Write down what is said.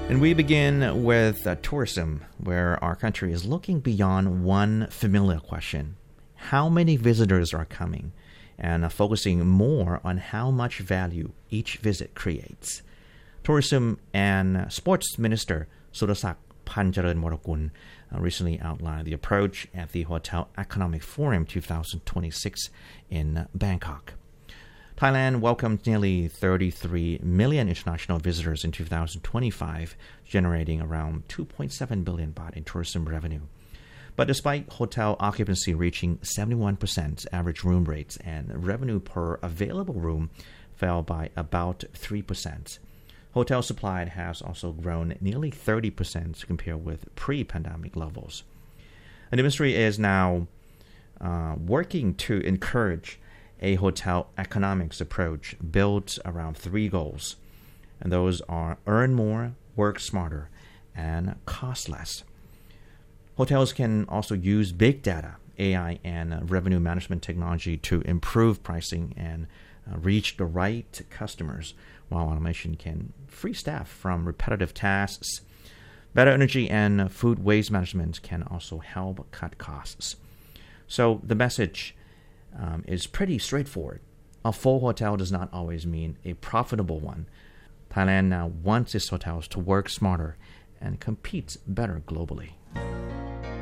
And we begin with tourism, where our country is looking beyond one familiar question. How many visitors are coming? And focusing more on how much value each visit creates. Tourism and Sports Minister Surasak Panjaran Morakun recently outlined the approach at the Hotel Economic Forum 2026 in Bangkok. Thailand welcomed nearly 33 million international visitors in 2025, generating around 2.7 billion baht in tourism revenue. But despite hotel occupancy reaching 71%, average room rates and revenue per available room fell by about 3%. Hotel supply has also grown nearly 30% compared with pre-pandemic levels. And the ministry is now working to encourage a hotel economics approach built around three goals. And those are earn more, work smarter, and cost less. Hotels can also use big data, AI, and revenue management technology to improve pricing and reach the right customers, while automation can free staff from repetitive tasks. Better energy and food waste management can also help cut costs. So the message is pretty straightforward. A full hotel does not always mean a profitable one. Thailand now wants its hotels to work smarter and compete better globally.